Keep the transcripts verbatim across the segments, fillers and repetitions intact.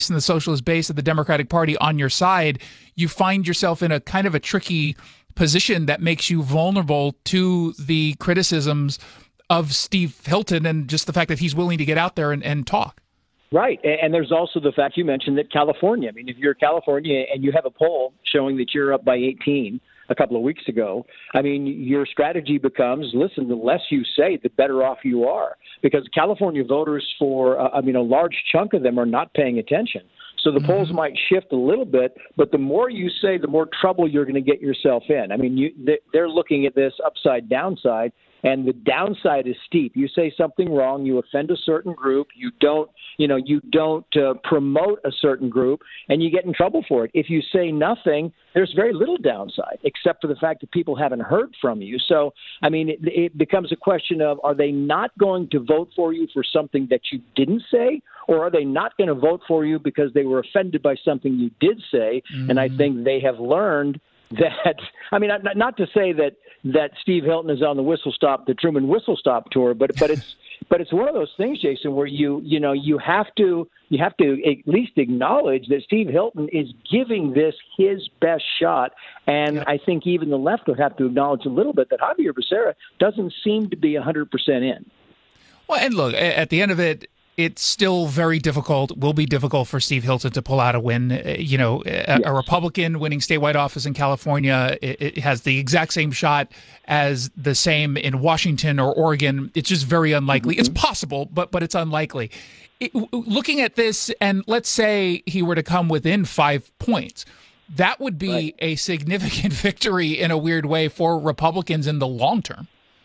and the socialist base of the Democratic Party on your side, you find yourself in a kind of a tricky position that makes you vulnerable to the criticisms of Steve Hilton and just the fact that he's willing to get out there and, and talk. Right. And there's also the fact you mentioned that California, I mean, if you're California and you have a poll showing that you're up by eighteen a couple of weeks ago, I mean, your strategy becomes, listen, the less you say, the better off you are. Because California voters for, uh, I mean, a large chunk of them are not paying attention. So the mm-hmm. polls might shift a little bit, but the more you say, the more trouble you're going to get yourself in. I mean, you, they're looking at this upside downside, and the downside is steep. You say something wrong, you offend a certain group, you don't, you know, you don't uh, promote a certain group, and you get in trouble for it. If you say nothing, there's very little downside, except for the fact that people haven't heard from you. So, I mean, it, it becomes a question of, are they not going to vote for you for something that you didn't say, or are they not going to vote for you because they were offended by something you did say? Mm-hmm. And I think they have learned that, I mean, not, not to say that, that Steve Hilton is on the whistle stop, the Truman Whistle Stop tour, but but it's but it's one of those things, Jason, where you you know you have to you have to at least acknowledge that Steve Hilton is giving this his best shot, and yeah. I think even the left would have to acknowledge a little bit that Javier Becerra doesn't seem to be one hundred percent in. Well, and look, at the end of it, it's still very difficult, will be difficult for Steve Hilton to pull out a win. You know, a, yes. a Republican winning statewide office in California, it, it has the exact same shot as the same in Washington or Oregon. It's just very unlikely. Mm-hmm. It's possible, but but it's unlikely. It, looking at this, and let's say he were to come within five points, that would be right. a significant victory in a weird way for Republicans in the long term.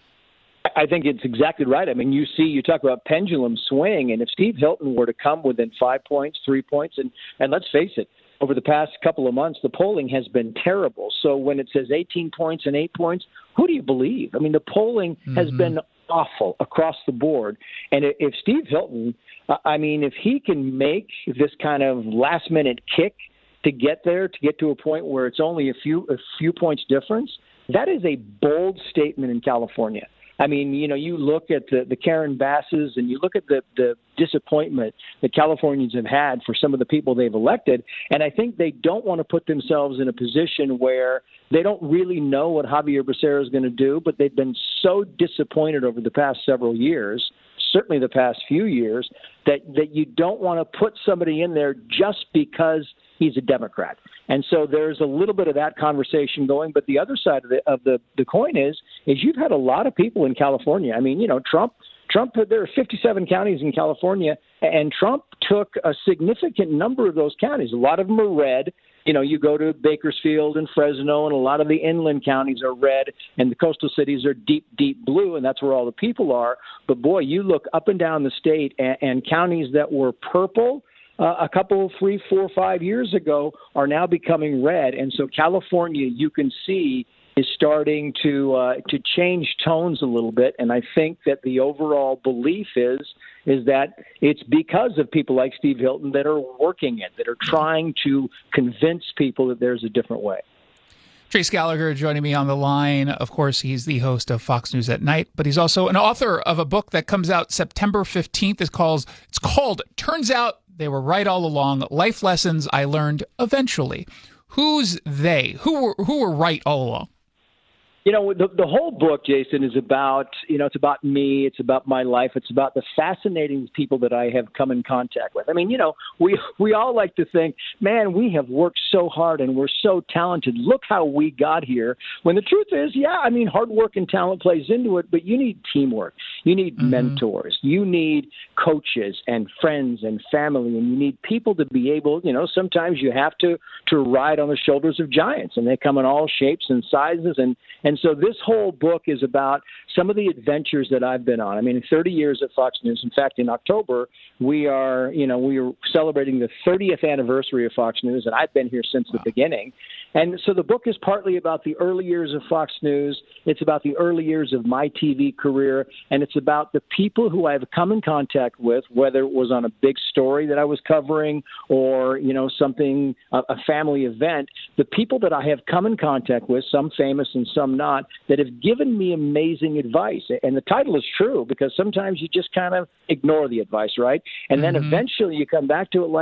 I think it's exactly right. I mean, you see, you talk about pendulum swing, and if Steve Hilton were to come within five points, three points, and, and let's face it, over the past couple of months, the polling has been terrible. So when it says eighteen points and eight points, who do you believe? I mean, the polling mm-hmm. has been awful across the board. And if Steve Hilton, I mean, if he can make this kind of last-minute kick to get there, to get to a point where it's only a few a few points difference, that is a bold statement in California. I mean, you know, you look at the, the Karen Basses and you look at the, the disappointment that Californians have had for some of the people they've elected, and I think they don't want to put themselves in a position where they don't really know what Javier Becerra is going to do, but they've been so disappointed over the past several years, certainly the past few years, that, that you don't want to put somebody in there just because he's a Democrat. And so there's a little bit of that conversation going. But the other side of the of the, the coin is, is you've had a lot of people in California. I mean, you know, Trump, Trump, there are fifty-seven counties in California, and Trump took a significant number of those counties. A lot of them are red. You know, you go to Bakersfield and Fresno, and a lot of the inland counties are red, and the coastal cities are deep, deep blue, and that's where all the people are. But, boy, you look up and down the state, and, and counties that were purple Uh, a couple, three, four, five years ago are now becoming red. And so California, you can see, is starting to uh, to change tones a little bit. And I think that the overall belief is is that it's because of people like Steve Hilton that are working it, that are trying to convince people that there's a different way. Trace Gallagher joining me on the line. Of course, he's the host of Fox News at Night, but he's also an author of a book that comes out September fifteenth. It's called, it's called Turns Out They Were Right All Along, Life Lessons I Learned Eventually. Who's they? Who were who were right all along? You know, the, the whole book, Jason, is about, you know, it's about me. It's about my life. It's about the fascinating people that I have come in contact with. I mean, you know, we we all like to think, man, we have worked so hard and we're so talented. Look how we got here. When the truth is, yeah, I mean, hard work and talent plays into it, but you need teamwork. You need mm-hmm. mentors. You need coaches and friends and family, and you need people to be able, you know, sometimes you have to, to ride on the shoulders of giants, and they come in all shapes and sizes, and, and so this whole book is about some of the adventures that I've been on. I mean, thirty years at Fox News. In fact, in October, we are, you know, we are celebrating the thirtieth anniversary of Fox News, and I've been here since wow. the beginning. And so the book is partly about the early years of Fox News. It's about the early years of my T V career, and it's about the people who I've come in contact with, whether it was on a big story that I was covering or, you know, something, a, a family event. The people that I have come in contact with, some famous and some not, that have given me amazing advice. And the title is true, because sometimes you just kind of ignore the advice, right? And mm-hmm. then eventually you come back to it like,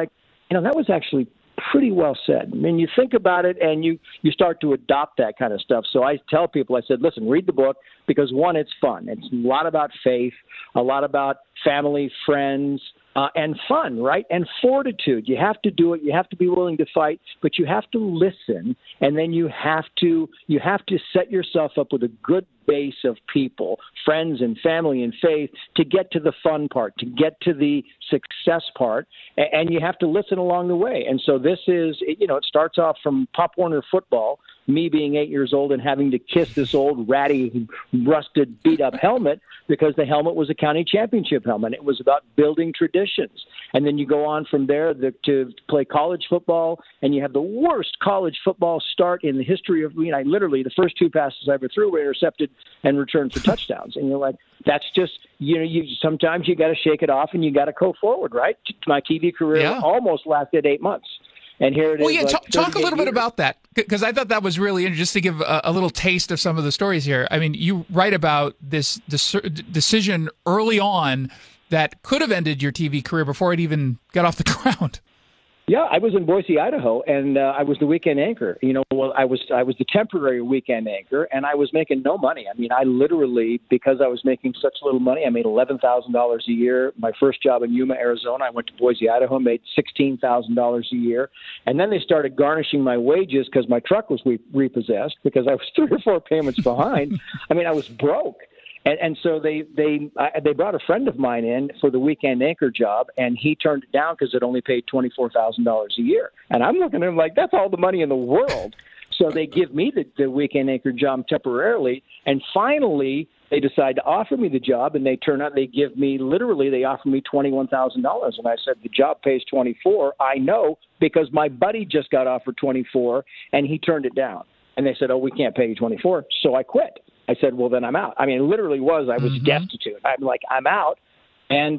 you know, that was actually pretty well said. I mean, you think about it and you, you start to adopt that kind of stuff. So I tell people, I said, listen, read the book because, one, it's fun. It's a lot about faith, a lot about family, friends, uh, and fun, right? And fortitude. You have to do it. You have to be willing to fight, but you have to listen. And then you have to you have to set yourself up with a good base of people, friends and family and faith, to get to the fun part, to get to the success part, and you have to listen along the way. And so this is, you know, it starts off from Pop Warner football, me being eight years old and having to kiss this old ratty, rusted, beat-up helmet because the helmet was a county championship helmet. It was about building traditions. And then you go on from there the, to play college football, and you have the worst college football start in the history of, you know, literally the first two passes I ever threw were intercepted and returned for touchdowns. And you're like, that's just, you know, you sometimes you got to shake it off and you got to go forward, right? My T V career yeah. almost lasted eight months. And here it well, is. Yeah, like talk, talk a little years. bit about that, because I thought that was really interesting, just to give a, a little taste of some of the stories here. I mean, you write about this, this decision early on that could have ended your T V career before it even got off the ground. Yeah, I was in Boise, Idaho, and uh, I was the weekend anchor. You know, well, I was I was the temporary weekend anchor, and I was making no money. I mean, I literally, because I was making such little money, I made eleven thousand dollars a year. My first job in Yuma, Arizona, I went to Boise, Idaho, made sixteen thousand dollars a year. And then they started garnishing my wages because my truck was re- repossessed because I was three or four payments behind. I mean, I was broke. And, and so they they I, they brought a friend of mine in for the weekend anchor job, and he turned it down because it only paid twenty-four thousand dollars a year. And I'm looking at him like, that's all the money in the world. So they give me the, the weekend anchor job temporarily, and finally they decide to offer me the job, and they turn out they give me literally they offer me twenty-one thousand dollars. And I said, the job pays twenty-four. I know because my buddy just got offered twenty-four, and he turned it down. And they said, oh, we can't pay you twenty-four. So I quit. I said, well, then I'm out. I mean, it literally was, I was mm-hmm. destitute. I'm like, I'm out. And